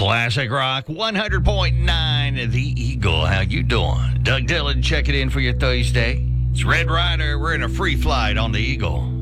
Classic Rock 100.9 The Eagle. How you doing? Doug Dillon checking in for your Thursday. It's Red Rider. We're in a free flight on the Eagle.